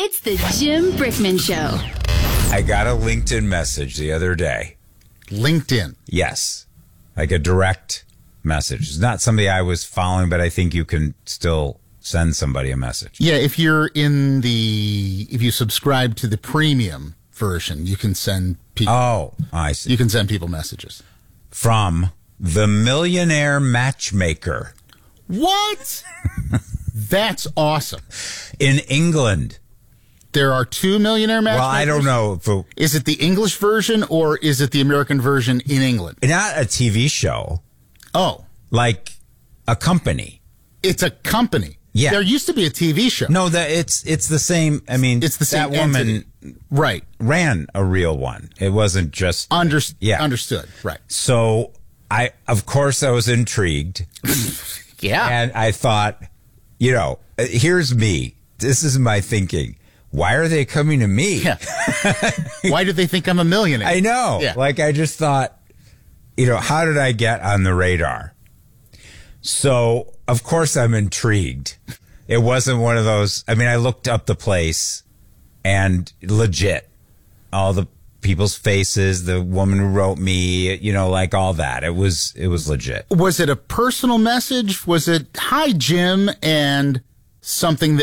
It's the Jim Brickman Show. I got a LinkedIn message the other day. LinkedIn? Yes. Like a direct message. It's not somebody I was following, but I think you can still send somebody a message. Yeah, if you subscribe to the premium version, you can send people. Oh, I see. You can send people messages. From the Millionaire Matchmaker. What? That's awesome. In England. There are 2 millionaire matchmakers? Well, I don't know. Is it the English version or is it the American version in England? Not a TV show. Oh. Like a company. It's a company. Yeah. There used to be a TV show. No, it's the same. I mean, it's the same that woman entity. Right. ran a real one. It wasn't just Understood. Right. So of course I was intrigued. Yeah. And I thought, here's me. This is my thinking. Why are they coming to me? Yeah. Why do they think I'm a millionaire? I know. Yeah. Like I just thought, how did I get on the radar? So, of course, I'm intrigued. It wasn't one of those. I mean, I looked up the place and legit, all the people's faces, the woman who wrote me, like all that. It was legit. Was it a personal message? Was it, hi, Jim, and something that